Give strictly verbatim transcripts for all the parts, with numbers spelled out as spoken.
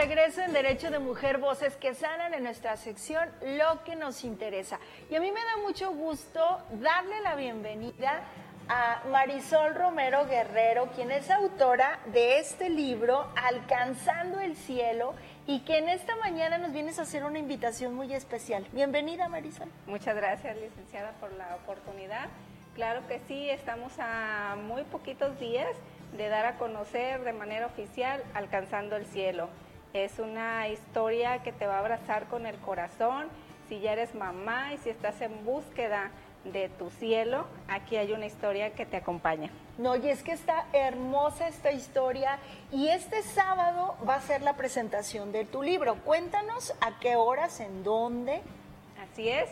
regreso en Derecho de Mujer, Voces que Sanan, en nuestra sección Lo que nos interesa. Y a mí me da mucho gusto darle la bienvenida a Marisol Romero Guerrero, quien es autora de este libro, Alcanzando el Cielo, y que en esta mañana nos vienes a hacer una invitación muy especial. Bienvenida, Marisol. Muchas gracias, licenciada, por la oportunidad. Claro que sí, estamos a muy poquitos días de dar a conocer de manera oficial Alcanzando el Cielo. Es una historia que te va a abrazar con el corazón. Si ya eres mamá y si estás en búsqueda de tu cielo, aquí hay una historia que te acompaña. No, y es que está hermosa esta historia, y este sábado va a ser la presentación de tu libro. Cuéntanos a qué horas, en dónde. Así es,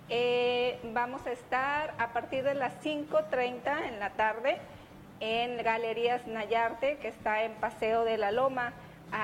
eh, vamos a estar a partir de las cinco treinta en la tarde en Galerías Nayarte, que está en Paseo de la Loma.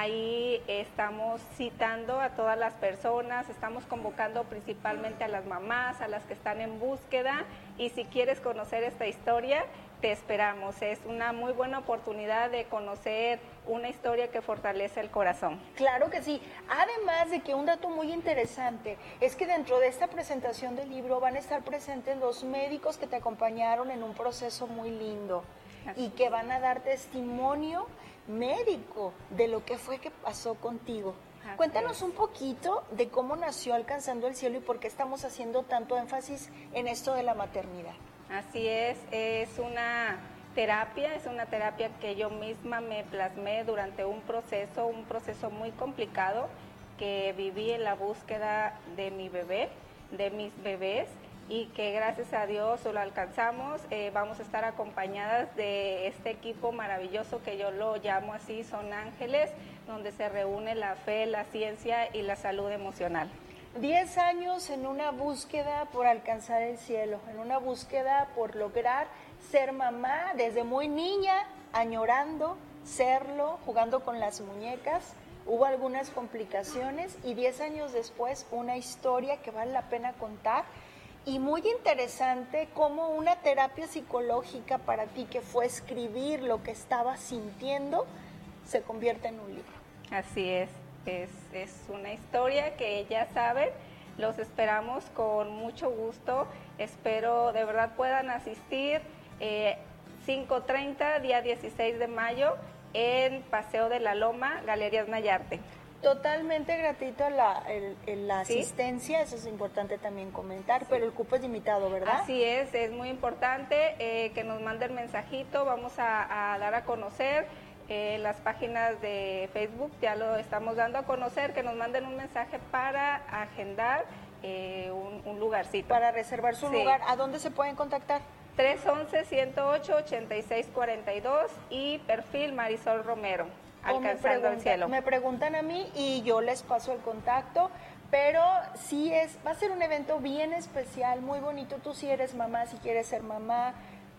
Ahí estamos citando a todas las personas, estamos convocando principalmente a las mamás, a las que están en búsqueda, y si quieres conocer esta historia, te esperamos. Es una muy buena oportunidad de conocer una historia que fortalece el corazón. Claro que sí. Además de que un dato muy interesante es que dentro de esta presentación del libro van a estar presentes los médicos que te acompañaron en un proceso muy lindo. Así. Y que van a dar testimonio médico de lo que fue que pasó contigo. Así Cuéntanos es. un poquito de cómo nació Alcanzando el Cielo y por qué estamos haciendo tanto énfasis en esto de la maternidad. Así es, es una terapia, es una terapia que yo misma me plasmé durante un proceso, un proceso muy complicado que viví en la búsqueda de mi bebé, de mis bebés, y que gracias a Dios lo alcanzamos. Eh, vamos a estar acompañadas de este equipo maravilloso que yo lo llamo así, son ángeles, donde se reúne la fe, la ciencia y la salud emocional. Diez años en una búsqueda por alcanzar el cielo, en una búsqueda por lograr ser mamá desde muy niña, añorando serlo, jugando con las muñecas. Hubo algunas complicaciones y diez años después una historia que vale la pena contar. Y muy interesante cómo una terapia psicológica para ti, que fue escribir lo que estabas sintiendo, se convierte en un libro. Así es, es, es una historia que ya saben, los esperamos con mucho gusto, espero de verdad puedan asistir eh, cinco treinta, día dieciséis de mayo, en Paseo de la Loma, Galerías Nayarte. Totalmente gratuito la, el, el, la ¿Sí? asistencia, eso es importante también comentar, sí. Pero el cupo es limitado, ¿verdad? Así es, es muy importante eh, que nos manden mensajito, vamos a, a dar a conocer eh, las páginas de Facebook, ya lo estamos dando a conocer, que nos manden un mensaje para agendar eh, un, un lugarcito. Para reservar su sí. lugar, ¿a dónde se pueden contactar? tres once, ciento ocho, ochenta y seis cuarenta y dos y perfil Marisol Romero. Alcanzando el Cielo. Me preguntan a mí y yo les paso el contacto, pero sí es, va a ser un evento bien especial, muy bonito. Tú si eres mamá, si quieres ser mamá,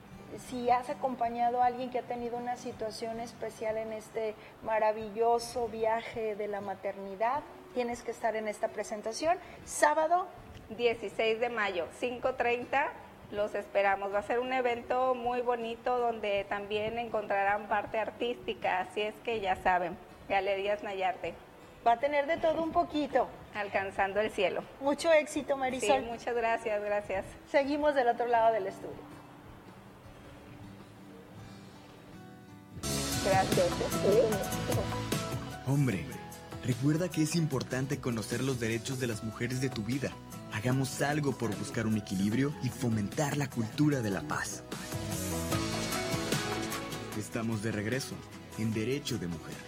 si has acompañado a alguien que ha tenido una situación especial en este maravilloso viaje de la maternidad, tienes que estar en esta presentación. Sábado dieciséis de mayo, cinco treinta. Los esperamos, va a ser un evento muy bonito donde también encontrarán parte artística, así es que ya saben, Galerías Nayarte. Va a tener de todo un poquito. Alcanzando el Cielo. Mucho éxito, Marisol. Sí, muchas gracias, gracias. Seguimos del otro lado del estudio. Gracias. Hombre, recuerda que es importante conocer los derechos de las mujeres de tu vida. Hagamos algo por buscar un equilibrio y fomentar la cultura de la paz. Estamos de regreso en Derecho de Mujer.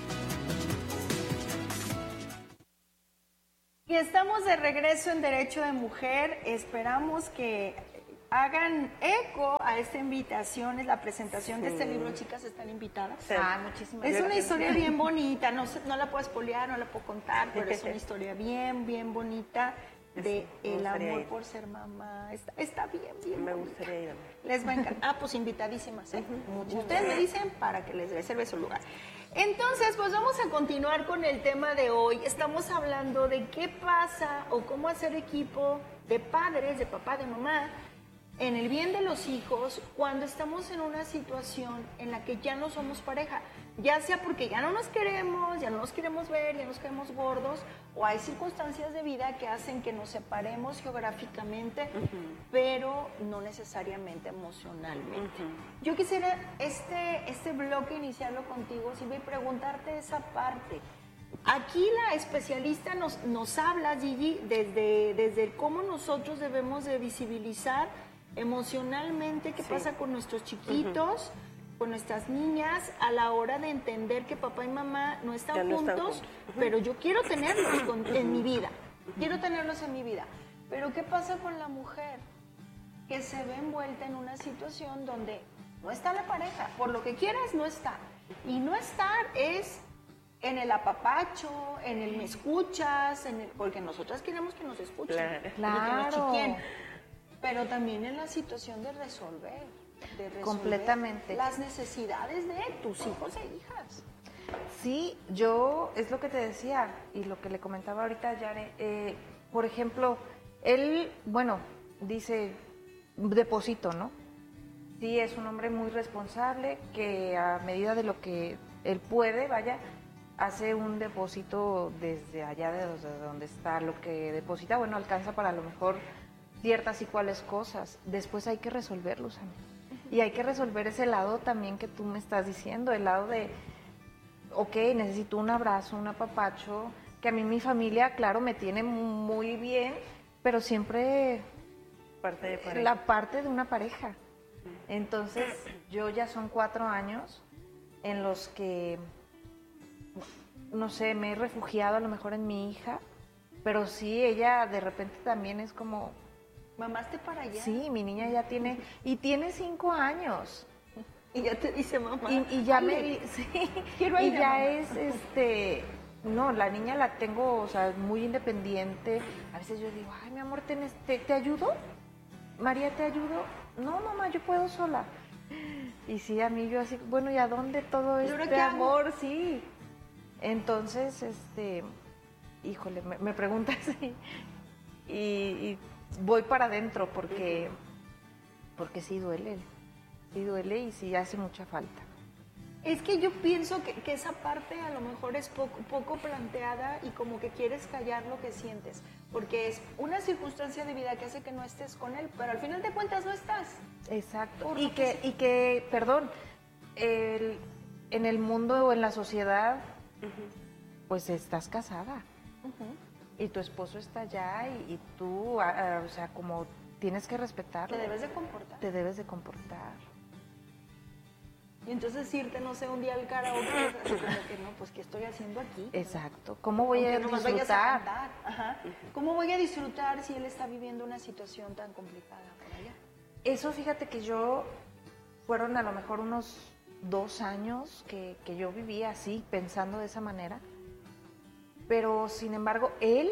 Y estamos de regreso en Derecho de Mujer. Esperamos que hagan eco a esta invitación, es la presentación sí. de este libro. Chicas, ¿están invitadas? Sí. Ah, muchísimas es gracias. una historia bien bonita, no, no la puedo espolear, no la puedo contar, pero es una historia bien, bien bonita de sí, el amor ir. por ser mamá. Está, está bien, bien Me bonita. gustaría ir. Les va a encantar. Ah, pues invitadísimas, ¿eh? Uh-huh. Ustedes gracias. me dicen para que les reserve su lugar. Entonces, pues vamos a continuar con el tema de hoy. Estamos hablando de qué pasa o cómo hacer equipo de padres, de papá, de mamá, en el bien de los hijos cuando estamos en una situación en la que ya no somos pareja. ya sea porque ya no nos queremos, ya no nos queremos ver, ya nos queremos gordos, o hay circunstancias de vida que hacen que nos separemos geográficamente, uh-huh. pero no necesariamente emocionalmente. Uh-huh. Yo quisiera este, este bloque iniciarlo contigo, Silvia, y preguntarte esa parte. Aquí la especialista nos, nos habla, Gigi, desde, desde cómo nosotros debemos de visibilizar emocionalmente qué sí. pasa con nuestros chiquitos, uh-huh. con nuestras niñas, a la hora de entender que papá y mamá no están no juntos, están juntos. Uh-huh. pero yo quiero tenerlos con, uh-huh. en mi vida, uh-huh. quiero tenerlos en mi vida. Pero ¿qué pasa con la mujer que se ve envuelta en una situación donde no está la pareja? Por lo que quieras, no está. Y no estar es en el apapacho, en el me escuchas, en el, porque nosotras queremos que nos escuchen, claro, claro. que nos chiquien, pero también en la situación de resolver, de resolver completamente las necesidades de tus hijos e hijas. Sí, yo, es lo que te decía y lo que le comentaba ahorita a Yare, eh, por ejemplo, él, bueno, dice deposito, ¿no? Sí, es un hombre muy responsable que a medida de lo que él puede, vaya, hace un depósito desde allá de donde está lo que deposita, bueno, alcanza para a lo mejor ciertas y cuales cosas. Después hay que resolverlos, Ana. Y hay que resolver ese lado también que tú me estás diciendo, el lado de, ok, necesito un abrazo, un apapacho, que a mí mi familia, claro, me tiene muy bien, pero siempre parte de pareja. La parte de una pareja. Entonces, yo ya son cuatro años en los que, no sé, me he refugiado a lo mejor en mi hija, pero sí, ella de repente también es como... ¿Mamaste para allá? Sí, mi niña ya tiene, y tiene cinco años. Y ya te dice mamá. Y, y ya me, sí, quiero y ir ya mamá. es, este, no, la niña la tengo, o sea, muy independiente. A veces yo digo, ay, mi amor, ¿te, te, ¿te ayudo? María, ¿te ayudo? No, mamá, yo puedo sola. Y sí, a mí yo así, bueno, ¿y a dónde todo este amor? Sí. Entonces, este, híjole, me, me preguntas y, y, y voy para adentro porque, porque sí duele, sí duele y sí hace mucha falta. Es que yo pienso que, que esa parte a lo mejor es poco, poco planteada y como que quieres callar lo que sientes, porque es una circunstancia de vida que hace que no estés con él, pero al final de cuentas no estás. Exacto. Y que, que y que, perdón, el, en el mundo o en la sociedad, uh-huh. pues estás casada. Uh-huh. Y tu esposo está allá y, y tú, a, a, o sea, como tienes que respetarlo. Te debes de comportar. Te debes de comportar. Y entonces irte, no sé, un día al karaoke, así como que no, pues ¿qué estoy haciendo aquí? Exacto. ¿Cómo voy Aunque a no disfrutar? A Ajá. ¿Cómo voy a disfrutar si él está viviendo una situación tan complicada por allá? Eso, fíjate que yo, fueron a lo mejor unos dos años que, que yo vivía así, pensando de esa manera. Pero, sin embargo, él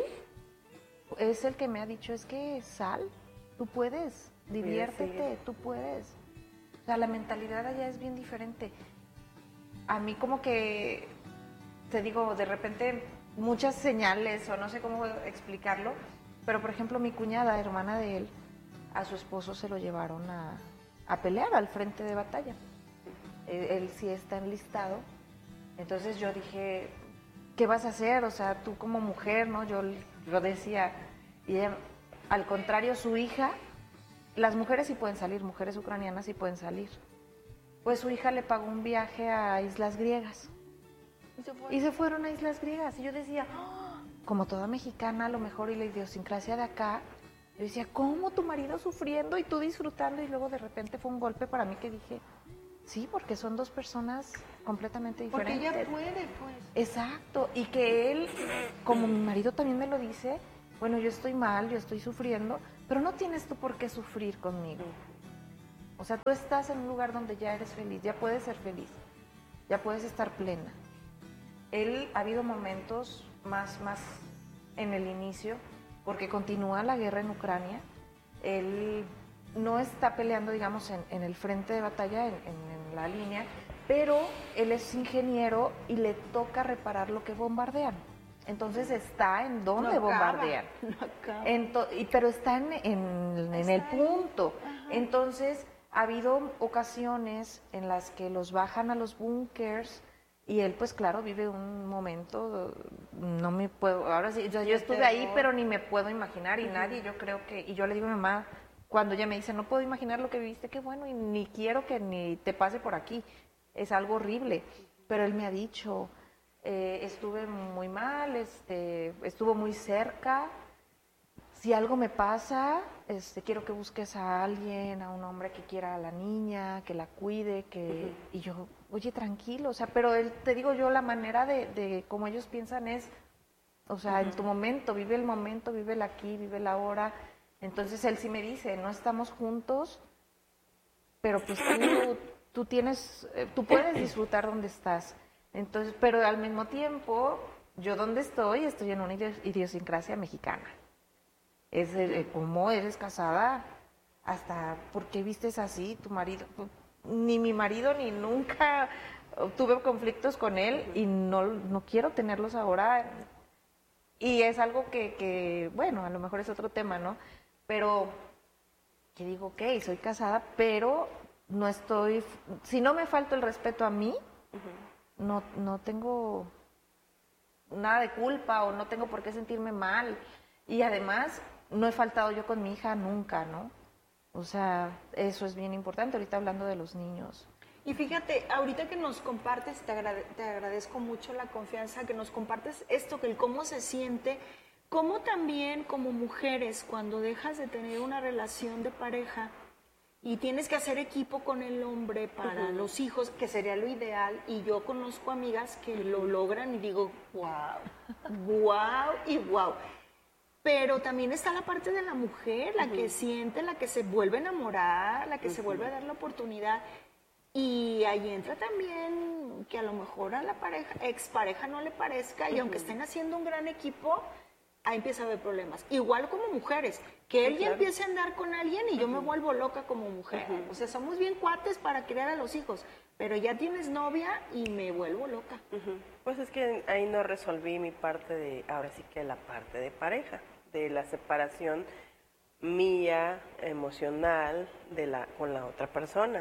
es el que me ha dicho, es que sal, tú puedes, diviértete, sí, sí. tú puedes. O sea, la mentalidad allá es bien diferente. A mí como que, te digo, de repente muchas señales, o no sé cómo explicarlo, pero por ejemplo mi cuñada, hermana de él, a su esposo se lo llevaron a, a pelear al frente de batalla. Él, él sí está enlistado. Entonces yo dije, ¿qué vas a hacer? O sea, tú como mujer, ¿no? Yo lo decía, y ella, al contrario, su hija... Las mujeres sí pueden salir, mujeres ucranianas sí pueden salir. Pues su hija le pagó un viaje a Islas Griegas. ¿Y se fueron? Y se fueron a Islas Griegas. Y yo decía, oh, como toda mexicana, a lo mejor, y la idiosincrasia de acá, yo decía, ¿cómo tu marido sufriendo y tú disfrutando? Y luego de repente fue un golpe para mí que dije, sí, porque son dos personas completamente diferentes. Porque ella puede, pues. Exacto. Y que él, como mi marido también me lo dice, bueno, yo estoy mal, yo estoy sufriendo, pero no tienes tú por qué sufrir conmigo. O sea, tú estás en un lugar donde ya eres feliz, ya puedes ser feliz, ya puedes estar plena. Él ha habido momentos más, más en el inicio, porque continúa la guerra en Ucrania. Él no está peleando, digamos, en, en el frente de batalla, en, en, en la línea, pero él es ingeniero y le toca reparar lo que bombardean. Entonces está en donde no bombardean, no Ento- y, pero está en, en, en el punto. Entonces ha habido ocasiones en las que los bajan a los búnkers Y él, pues claro, vive un momento, no me puedo, ahora sí, yo, yo estuve ahí, pero ni me puedo imaginar, y uh-huh. nadie, yo creo que, y yo le digo a mi mamá, cuando ella me dice, no puedo imaginar lo que viviste, qué bueno, y ni quiero que ni te pase por aquí, es algo horrible. Pero él me ha dicho, eh, estuve muy mal, este, estuvo muy cerca, si algo me pasa, este, quiero que busques a alguien, a un hombre que quiera a la niña, que la cuide, que uh-huh. y yo, oye, tranquilo, o sea, pero él, te digo yo, la manera de, de cómo ellos piensan es, o sea, uh-huh. en tu momento, vive el momento, vive el aquí, vive la ahora. Entonces él sí me dice, no estamos juntos, pero pues tú, tú tienes, tú puedes disfrutar donde estás. Entonces, pero al mismo tiempo, yo donde estoy, estoy en una idiosincrasia mexicana. Es eh, como eres casada, hasta ¿por qué vistes así? Tu marido, ni mi marido ni nunca tuve conflictos con él y no, no quiero tenerlos ahora. Y es algo que, que, bueno, a lo mejor es otro tema, ¿no? Pero que digo, ok, soy casada, pero no estoy, si no me falta el respeto a mí, uh-huh. no, no tengo nada de culpa o no tengo por qué sentirme mal. Y además, no he faltado yo con mi hija nunca, ¿no? O sea, eso es bien importante, ahorita hablando de los niños. Y fíjate, ahorita que nos compartes, te, agrade, te agradezco mucho la confianza, que nos compartes esto, que el cómo se siente, cómo también como mujeres, cuando dejas de tener una relación de pareja y tienes que hacer equipo con el hombre para uh-huh. los hijos, que sería lo ideal, y yo conozco amigas que lo logran y digo, wow, wow y wow. Pero también está la parte de la mujer, la uh-huh. que siente, la que se vuelve a enamorar, la que uh-huh. se vuelve a dar la oportunidad. Y ahí entra también que a lo mejor a la pareja, expareja no le parezca, uh-huh. y aunque estén haciendo un gran equipo, ahí empieza a haber problemas. Igual como mujeres, que él ya empiece a andar con alguien y uh-huh. yo me vuelvo loca como mujer. Uh-huh. O sea, somos bien cuates para criar a los hijos, pero ya tienes novia y me vuelvo loca. Uh-huh. Pues es que ahí no resolví mi parte de, ahora sí que la parte de pareja, de la separación mía, emocional, de la, con la otra persona.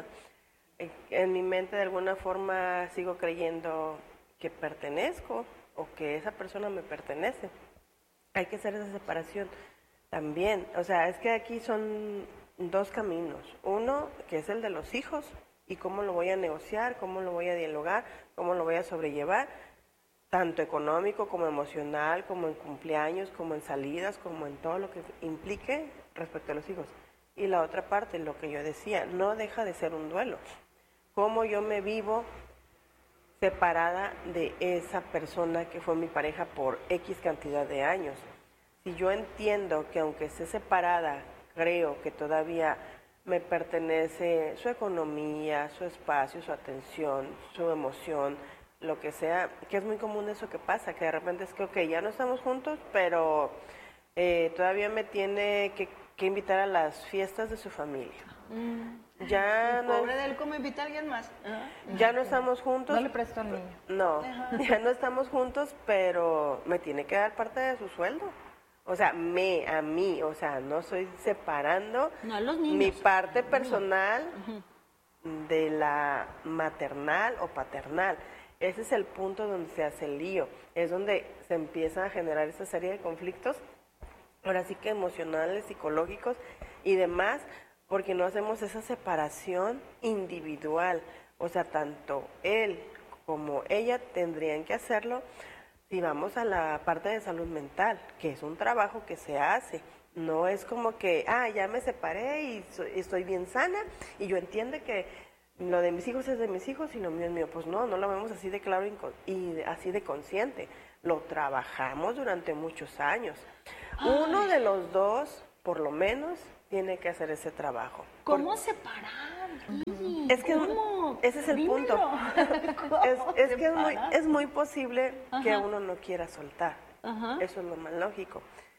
En mi mente de alguna forma sigo creyendo que pertenezco o que esa persona me pertenece. Hay que hacer esa separación también. O sea, es que aquí son dos caminos. Uno, que es el de los hijos, y cómo lo voy a negociar, cómo lo voy a dialogar, cómo lo voy a sobrellevar, tanto económico como emocional, como en cumpleaños, como en salidas, como en todo lo que implique respecto a los hijos. Y la otra parte, lo que yo decía, no deja de ser un duelo. Cómo yo me vivo separada de esa persona que fue mi pareja por X cantidad de años. Si yo entiendo que aunque esté separada, creo que todavía me pertenece su economía, su espacio, su atención, su emoción, lo que sea, que es muy común eso que pasa, que de repente es que, ok, ya no estamos juntos, pero eh, todavía me tiene que, que invitar a las fiestas de su familia. Mm. Ya el no, pobre de él, ¿cómo invita a alguien más? Uh-huh. Ya no estamos juntos. No le prestó al niño. No, uh-huh. ya no estamos juntos, pero me tiene que dar parte de su sueldo. O sea, me, a mí, o sea, no estoy separando no, a los niños. Mi parte personal uh-huh. de la maternal o paternal. Ese es el punto donde se hace el lío. Es donde se empieza a generar esta serie de conflictos, ahora sí que emocionales, psicológicos y demás, porque no hacemos esa separación individual. O sea, tanto él como ella tendrían que hacerlo si vamos a la parte de salud mental, que es un trabajo que se hace. No es como que, ah, ya me separé y so- estoy bien sana y yo entiendo que lo de mis hijos es de mis hijos y lo mío es mío. Pues no, no lo vemos así de claro y así de consciente. Lo trabajamos durante muchos años. Ay. Uno de los dos, por lo menos, tiene que hacer ese trabajo. ¿Cómo Por... separar? Uh-huh. Es que ¿Cómo? Ese es el Dímelo. punto. es, es que es muy, es muy posible uh-huh. que uno no quiera soltar. Uh-huh. Eso es lo más lógico.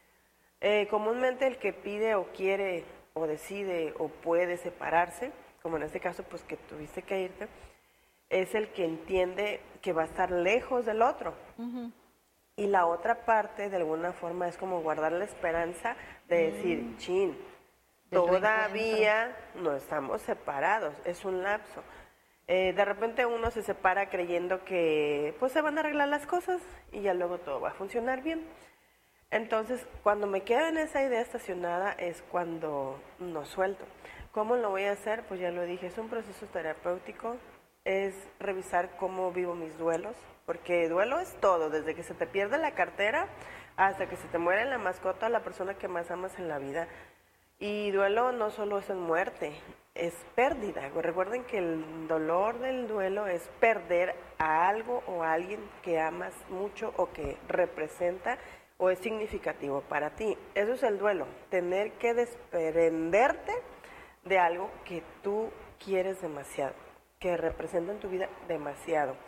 Eh, comúnmente el que pide o quiere o decide o puede separarse, como en este caso pues que tuviste que irte, es el que entiende que va a estar lejos del otro. Uh-huh. Y la otra parte de alguna forma es como guardar la esperanza de decir, uh-huh. chin, todavía no estamos separados, es un lapso. Eh, de repente uno se separa creyendo que pues se van a arreglar las cosas y ya luego todo va a funcionar bien. Entonces, cuando me quedo en esa idea estacionada es cuando no suelto. ¿Cómo lo voy a hacer? Pues ya lo dije, es un proceso terapéutico, es revisar cómo vivo mis duelos, porque duelo es todo, desde que se te pierde la cartera hasta que se te muere la mascota o la persona que más amas en la vida. Y duelo no solo es en muerte, es pérdida. Recuerden que el dolor del duelo es perder a algo o a alguien que amas mucho o que representa o es significativo para ti. Eso es el duelo, tener que desprenderte de algo que tú quieres demasiado, que representa en tu vida demasiado.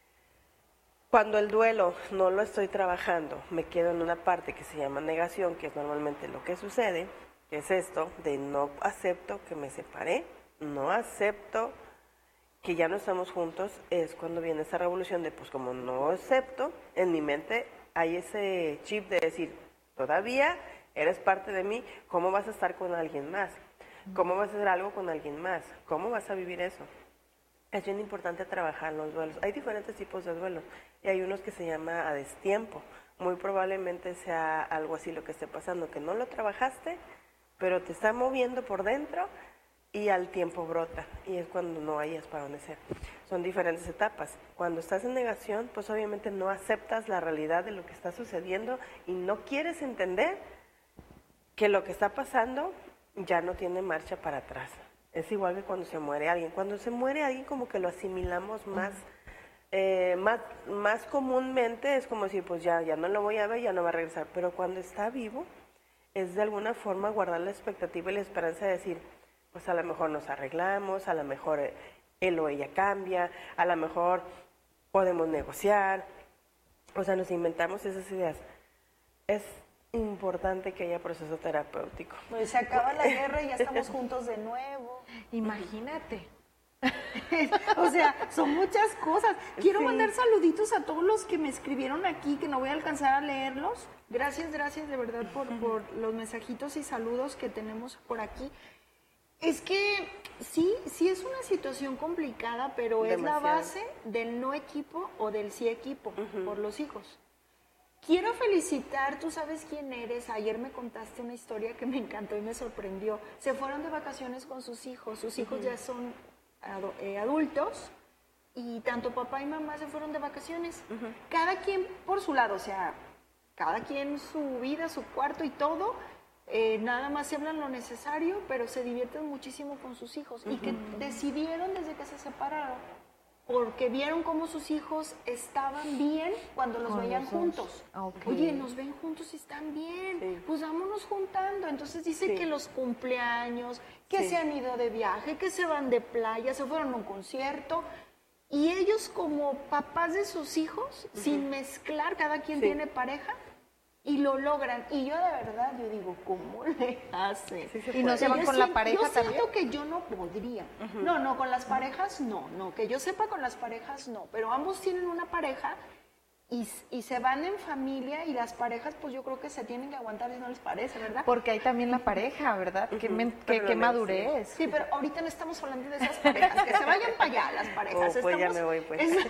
Cuando el duelo no lo estoy trabajando, me quedo en una parte que se llama negación, que es normalmente lo que sucede, que es esto de no acepto que me separé, no acepto que ya no estamos juntos, es cuando viene esa revolución de pues como no acepto, en mi mente hay ese chip de decir, todavía eres parte de mí, ¿cómo vas a estar con alguien más? ¿Cómo vas a hacer algo con alguien más? ¿Cómo vas a vivir eso? Es bien importante trabajar los duelos. Hay diferentes tipos de duelos y hay unos que se llama a destiempo. Muy probablemente sea algo así lo que esté pasando, que no lo trabajaste, pero te está moviendo por dentro y al tiempo brota. Y es cuando no hayas para dónde ser. Son diferentes etapas. Cuando estás en negación, pues obviamente no aceptas la realidad de lo que está sucediendo y no quieres entender que lo que está pasando ya no tiene marcha para atrás. Es igual que cuando se muere alguien. Cuando se muere alguien como que lo asimilamos más, eh, más, más comúnmente, es como decir, pues ya, ya no lo voy a ver, ya no va a regresar. Pero cuando está vivo, es de alguna forma guardar la expectativa y la esperanza de decir, pues a lo mejor nos arreglamos, a lo mejor él o ella cambia, a lo mejor podemos negociar. O sea, nos inventamos esas ideas. Es importante que haya proceso terapéutico. Pues se acaba la guerra y ya estamos juntos de nuevo. Imagínate. O sea, son muchas cosas. Quiero Sí. mandar saluditos a todos los que me escribieron aquí, que no voy a alcanzar a leerlos. Gracias, gracias de verdad por, por los mensajitos y saludos que tenemos por aquí. Es que sí, sí es una situación complicada, pero Demasiado. es la base del no equipo o del sí equipo por los hijos. Quiero felicitar, tú sabes quién eres. Ayer me contaste una historia que me encantó y me sorprendió. Se fueron de vacaciones con sus hijos. Sus hijos ya son adu- eh, adultos y tanto papá y mamá se fueron de vacaciones. Cada quien por su lado, o sea, cada quien su vida, su cuarto y todo. Eh, nada más se hablan lo necesario, pero se divierten muchísimo con sus hijos. Y que decidieron desde que se separaron, porque vieron cómo sus hijos estaban bien cuando los Con veían los dos. juntos. Ok. Oye, nos ven juntos y están bien, Sí. pues vámonos juntando. Entonces dice Sí. que los cumpleaños, que Sí. se han ido de viaje, que se van de playa, se fueron a un concierto. Y ellos como papás de sus hijos, sin mezclar, cada quien Sí. tiene pareja, y lo logran. Y yo de verdad, yo digo, ¿cómo le hacen? Sí se Y no puede. se van Yo con la sien- pareja yo también. siento que yo no podría. No, no, con las parejas no, no. Que yo sepa con las parejas no. Pero ambos tienen una pareja y, s- y se van en familia y las parejas pues yo creo que se tienen que aguantar y no les parece, ¿verdad? Porque hay también la pareja, ¿verdad? Qué, men- qué- Pero qué no, madurez. Sí, pero ahorita no estamos hablando de esas parejas. Que se vayan para allá las parejas. Oh, pues ya Estamos- me voy, pues. es-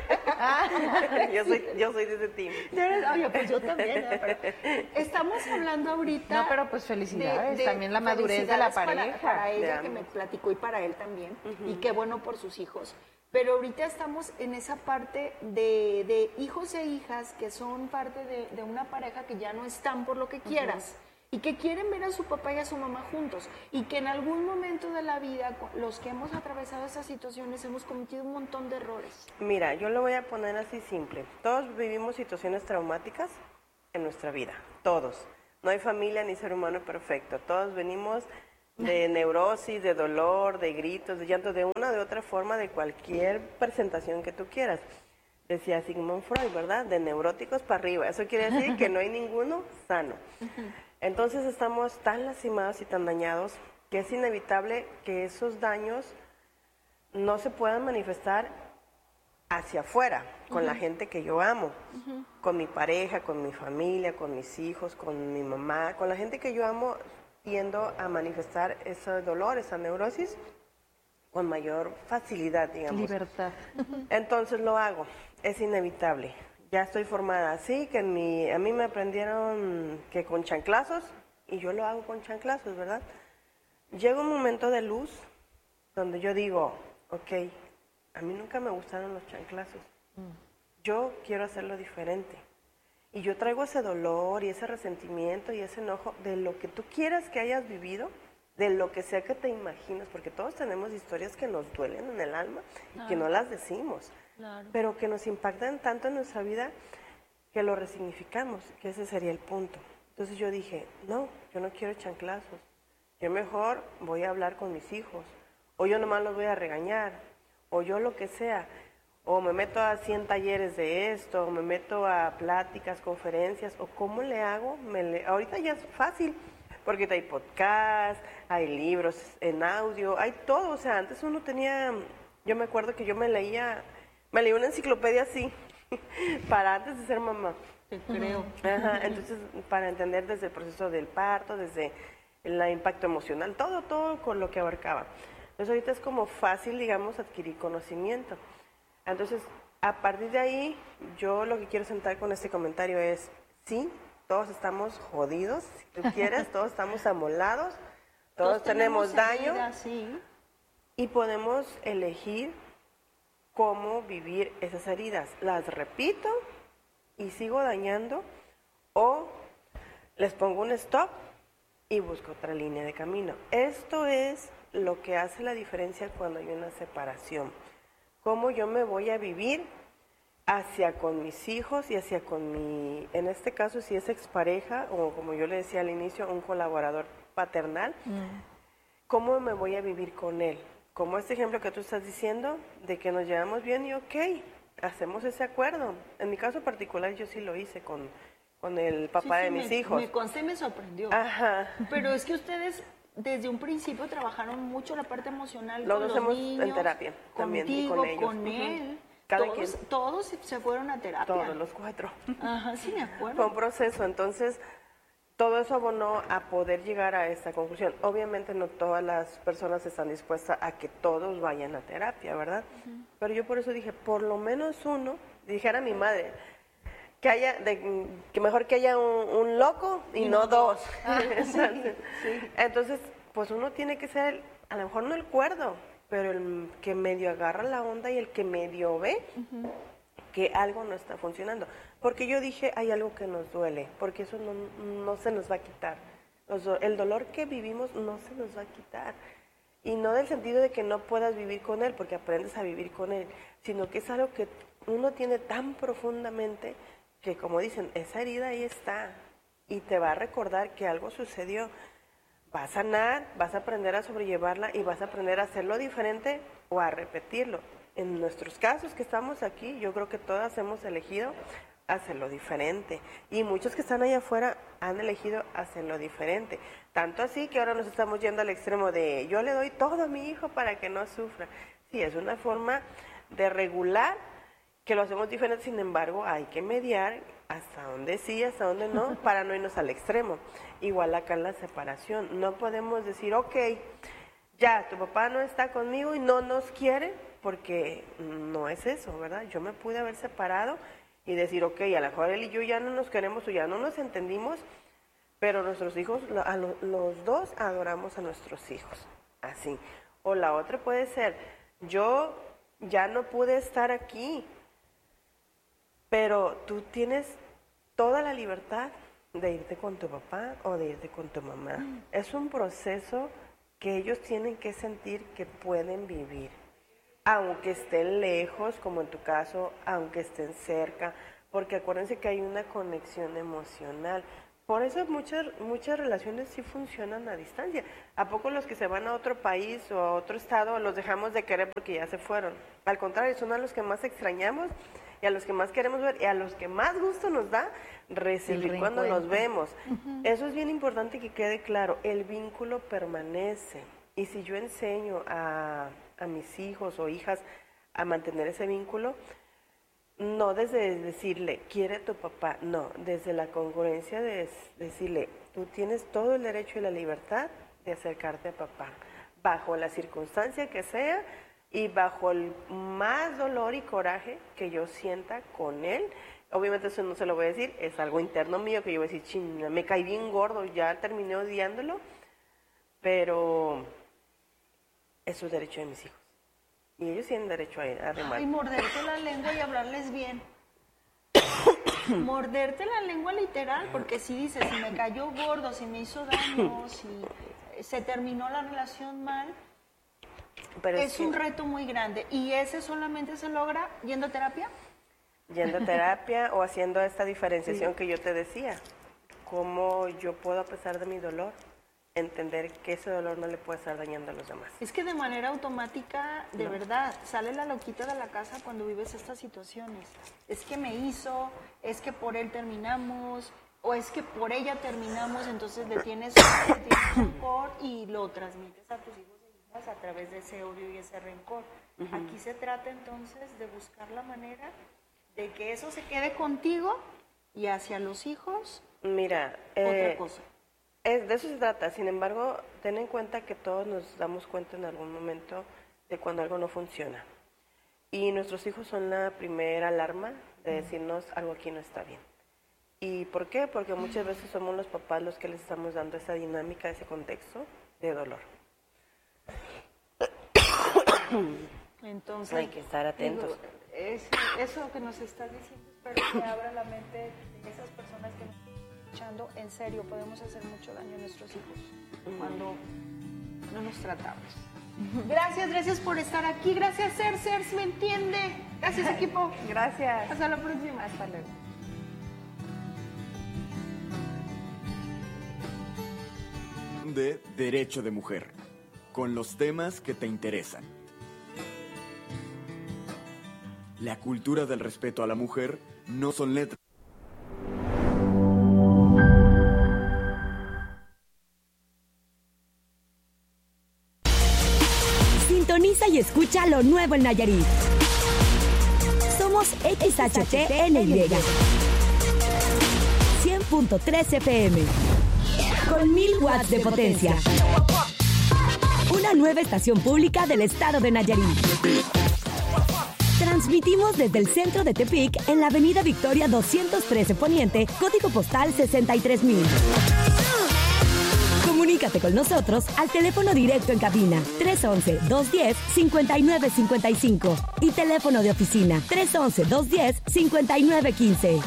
yo, soy, yo soy de ese team. Oye, pues yo también. ¿eh? Pero estamos hablando ahorita. No, pero pues felicidades, de- de- también la madurez de la felicidades para- pareja. Para, De ella que ambos. me platicó y para él también. Y qué bueno por sus hijos. Pero ahorita estamos en esa parte de, de hijos e hijas que son parte de, de una pareja que ya no están por lo que quieras. Y que quieren ver a su papá y a su mamá juntos. Y que en algún momento de la vida, los que hemos atravesado esas situaciones, hemos cometido un montón de errores. Mira, yo lo voy a poner así simple. Todos vivimos situaciones traumáticas en nuestra vida, todos. No hay familia ni ser humano perfecto. Todos venimos de neurosis, de dolor, de gritos, de llanto, de una o de otra forma, de cualquier presentación que tú quieras. Decía Sigmund Freud, ¿verdad? De neuróticos para arriba. Eso quiere decir que no hay ninguno sano. Entonces estamos tan lastimados y tan dañados que es inevitable que esos daños no se puedan manifestar hacia afuera, con la gente que yo amo, con mi pareja, con mi familia, con mis hijos, con mi mamá, con la gente que yo amo, tiendo a manifestar ese dolor, esa neurosis, con mayor facilidad, digamos. Libertad. Entonces lo hago, es inevitable. Ya estoy formada así, que en mi, a mí me aprendieron que con chanclazos, y yo lo hago con chanclazos, ¿verdad? Llega un momento de luz donde yo digo, ok, a mí nunca me gustaron los chanclazos. Yo quiero hacerlo diferente. Y yo traigo ese dolor y ese resentimiento y ese enojo de lo que tú quieras que hayas vivido, de lo que sea que te imaginas, porque todos tenemos historias que nos duelen en el alma y Claro. que no las decimos, Claro. pero que nos impactan tanto en nuestra vida que lo resignificamos, que ese sería el punto. Entonces yo dije, no, yo no quiero chanclazos, yo mejor voy a hablar con mis hijos, o yo nomás los voy a regañar, o yo lo que sea, o me meto a cien talleres de esto, o me meto a pláticas, conferencias, o cómo le hago, me le... ahorita ya es fácil, porque hay podcast, hay libros en audio, hay todo, o sea, antes uno tenía, yo me acuerdo que yo me leía, me leía una enciclopedia así, para antes de ser mamá. Te creo. Ajá, entonces, para entender desde el proceso del parto, desde el impacto emocional, todo, todo con lo que abarcaba. Entonces, ahorita es como fácil, digamos, adquirir conocimiento. Entonces, a partir de ahí, yo lo que quiero sentar con este comentario es, sí, todos estamos jodidos, si tú quieres, todos estamos amolados, todos, tenemos, daño heridas, sí. y podemos elegir cómo vivir esas heridas. Las repito y sigo dañando, o les pongo un stop y busco otra línea de camino. Esto es lo que hace la diferencia cuando hay una separación. Cómo yo me voy a vivir hacia con mis hijos y hacia con mi, en este caso si es expareja, o como yo le decía al inicio, un colaborador paternal, cómo me voy a vivir con él. Como este ejemplo que tú estás diciendo, de que nos llevamos bien y ok, hacemos ese acuerdo. En mi caso particular yo sí lo hice con, con el papá Sí, sí, de mis me, hijos. Me consta y me sorprendió. Ajá. Pero es que ustedes desde un principio trabajaron mucho la parte emocional Lo con los hacemos niños, en terapia también, y contigo, con ellos. con Ujú. él. Cada todos, quien. todos se- se fueron a terapia. Todos los cuatro. Ajá, sí me acuerdo. Fue un proceso, entonces todo eso abonó a poder llegar a esta conclusión. Obviamente no todas las personas están dispuestas a que todos vayan a terapia, ¿verdad? Pero yo por eso dije, por lo menos uno, dijera mi madre, que haya, de, que mejor que haya un, un loco y, Y no, no dos. dos. Ah, sí, sí. Entonces, pues uno tiene que ser, a lo mejor no el cuerdo, pero el que medio agarra la onda y el que medio ve que algo no está funcionando. Porque yo dije, hay algo que nos duele, porque eso no, no se nos va a quitar. Los do- el dolor que vivimos no se nos va a quitar. Y no del sentido de que no puedas vivir con él, porque aprendes a vivir con él, sino que es algo que uno tiene tan profundamente que, como dicen, esa herida ahí está y te va a recordar que algo sucedió. Va a sanar, vas a aprender a sobrellevarla y vas a aprender a hacerlo diferente o a repetirlo. En nuestros casos que estamos aquí, yo creo que todas hemos elegido hacerlo diferente. Y muchos que están allá afuera han elegido hacerlo diferente. Tanto así que ahora nos estamos yendo al extremo de yo le doy todo a mi hijo para que no sufra. Sí, es una forma de regular que lo hacemos diferente, sin embargo, hay que mediar hasta donde sí, hasta donde no, para no irnos al extremo. Igual acá en la separación, no podemos decir, ok, ya, tu papá no está conmigo y no nos quiere, porque no es eso, ¿verdad? Yo me pude haber separado y decir, ok, a lo mejor él y yo ya no nos queremos o ya no nos entendimos, pero nuestros hijos, lo- a lo- los dos adoramos a nuestros hijos, así. O la otra puede ser, yo ya no pude estar aquí, pero tú tienes toda la libertad de irte con tu papá o de irte con tu mamá. Es un proceso que ellos tienen que sentir que pueden vivir, aunque estén lejos, como en tu caso, aunque estén cerca, porque acuérdense que hay una conexión emocional. Por eso muchas, muchas relaciones sí funcionan a distancia. ¿A poco los que se van a otro país o a otro estado los dejamos de querer porque ya se fueron? Al contrario, son a los que más extrañamos y a los que más queremos ver y a los que más gusto nos da recibir El cuando nos reencuentro. vemos. Eso es bien importante que quede claro, el vínculo permanece. Y si yo enseño a, a mis hijos o hijas a mantener ese vínculo, no desde decirle, quiere tu papá, no, desde la congruencia de decirle, tú tienes todo el derecho y la libertad de acercarte a papá. bajo la circunstancia que sea y bajo el más dolor y coraje que yo sienta con él. Obviamente eso no se lo voy a decir, es algo interno mío que yo voy a decir, ching, me caí bien gordo, ya terminé odiándolo, pero es su derecho de mis hijos. Y ellos tienen derecho a, a remar. Y morderte la lengua y hablarles bien. Morderte la lengua literal, porque si dices, si me cayó gordo, si me hizo daño, si se terminó la relación mal, pero es, es un que... reto muy grande. ¿Y ese solamente se logra yendo a terapia? Yendo a terapia o haciendo esta diferenciación sí. que yo te decía. Cómo yo puedo, a pesar de mi dolor, entender que ese dolor no le puede estar dañando a los demás. Es que de manera automática, de no. verdad, sale la loquita de la casa cuando vives estas situaciones. Es que me hizo, es que por él terminamos, o es que por ella terminamos, entonces le tienes rencor y lo transmites a tus hijos e hijas a través de ese odio y ese rencor. Uh-huh. Aquí se trata entonces de buscar la manera de que eso se quede contigo y hacia los hijos, mira, otra eh, cosa. Es, de eso se trata. Sin embargo, ten en cuenta que todos nos damos cuenta en algún momento de cuando algo no funciona. Y nuestros hijos son la primera alarma de decirnos algo aquí no está bien. ¿Y por qué? Porque muchas veces somos los papás los que les estamos dando esa dinámica, ese contexto de dolor. Entonces, hay que estar atentos. Digo, es, eso que nos estás diciendo, espero que abra la mente de esas personas que nos están escuchando. En serio, podemos hacer mucho daño a nuestros hijos uh-huh. cuando no nos tratamos. Gracias, gracias por estar aquí. Gracias, Ser, Ser, me entiende. Gracias, equipo. Gracias. Hasta la próxima. Hasta luego. De Derecho de Mujer, con los temas que te interesan. La cultura del respeto a la mujer no son letras. Sintoniza y escucha lo nuevo en Nayarit. Somos X H T N Y cien punto tres F M con mil watts de potencia. Una nueva estación pública del estado de Nayarit. Transmitimos desde el centro de Tepic en la avenida Victoria doscientos trece Poniente, código postal sesenta y tres mil. Comunícate con nosotros al teléfono directo en cabina tres once, dos diez, cincuenta y nueve cincuenta y cinco y teléfono de oficina tres once, dos diez, cincuenta y nueve quince.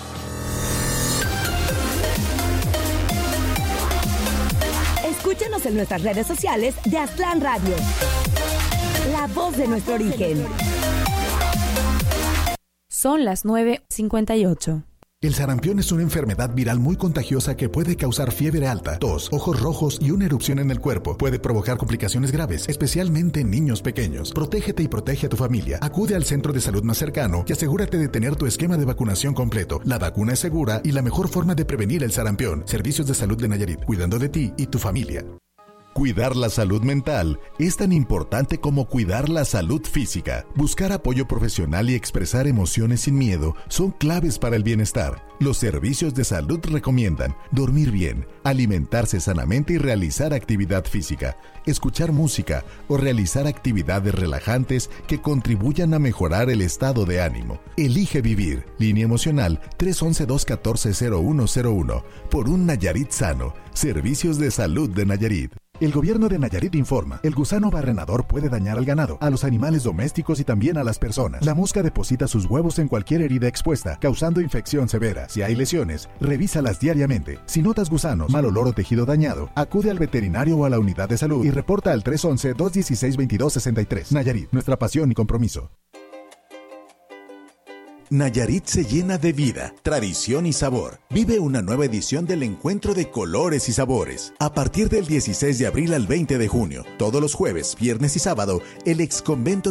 Escúchanos en nuestras redes sociales de Aztlán Radio. La voz de nuestro origen. Son las nueve cincuenta y ocho. El sarampión es una enfermedad viral muy contagiosa que puede causar fiebre alta, tos, ojos rojos y una erupción en el cuerpo. Puede provocar complicaciones graves, especialmente en niños pequeños. Protégete y protege a tu familia. Acude al centro de salud más cercano y asegúrate de tener tu esquema de vacunación completo. La vacuna es segura y la mejor forma de prevenir el sarampión. Servicios de Salud de Nayarit, cuidando de ti y tu familia. Cuidar la salud mental es tan importante como cuidar la salud física. Buscar apoyo profesional y expresar emociones sin miedo son claves para el bienestar. Los servicios de salud recomiendan dormir bien, alimentarse sanamente y realizar actividad física, escuchar música o realizar actividades relajantes que contribuyan a mejorar el estado de ánimo. Elige vivir. Línea emocional tres once, dos catorce, cero uno cero uno. Por un Nayarit sano. Servicios de Salud de Nayarit. El gobierno de Nayarit informa, el gusano barrenador puede dañar al ganado, a los animales domésticos y también a las personas. La mosca deposita sus huevos en cualquier herida expuesta, causando infección severa. Si hay lesiones, revísalas diariamente. Si notas gusanos, mal olor o tejido dañado, acude al veterinario o a la unidad de salud y reporta al tres once, dos dieciséis, veintidós sesenta y tres. Nayarit, nuestra pasión y compromiso. Nayarit se llena de vida, tradición y sabor. Vive una nueva edición del Encuentro de Colores y Sabores. A partir del dieciséis de abril al veinte de junio, todos los jueves, viernes y sábado, el ex convento